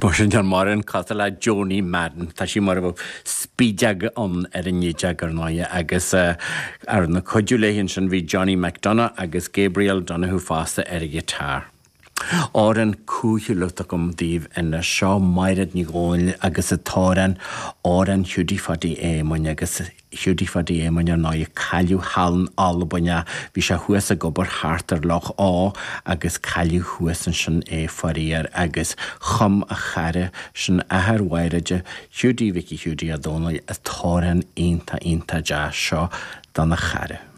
Boshin Marin Catala Joni Madden, Tashi Marvo Speedjag on Erinjaggernoya, Agus Arna Codulation v Johnny McDonough, Agus Gabriel Donahue Foster guitar. Oren cúthúlachtakum dív in a seo maired ní gáil agus a táran oren hiúdífadí éman agus hiúdífadí éman ar náid cailú hallan albaine bhí se huas a gobar hartar loch agus cailú huas an sin faríar agus chum a chare sin ahar wairaide hiúdí viki hiúdí a dónaid a táran inta ja seo dan a chare.